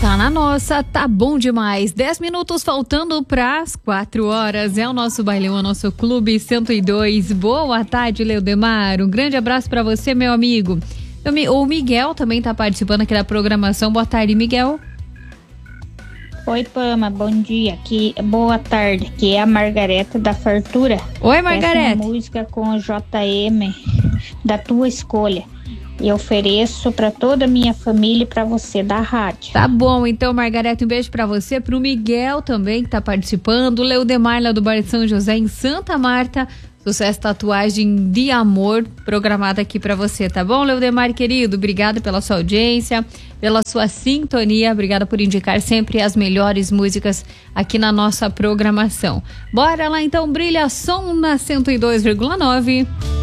Tá na nossa, tá bom demais. 10 minutos faltando para as 4 horas. É o nosso bailão, o nosso Clube 102. Boa tarde, Leudemar. Um grande abraço para você, meu amigo. O Miguel também tá participando aqui da programação. Boa tarde, Miguel. Oi, Pama, bom dia. Boa tarde, aqui é a Margareta da Fartura. Oi, Margareta. Essa é uma música com o JM da tua escolha. E ofereço para toda a minha família e para você da rádio. Tá bom, então, Margareta, um beijo para você, pro Miguel também que tá participando, o Leudemar lá do Bar de São José em Santa Marta. Sucesso Tatuagem de Amor programada aqui para você, tá bom, Leudemar, querido? Obrigada pela sua audiência, pela sua sintonia, obrigada por indicar sempre as melhores músicas aqui na nossa programação. Bora lá então, Brilha Som na 102,9.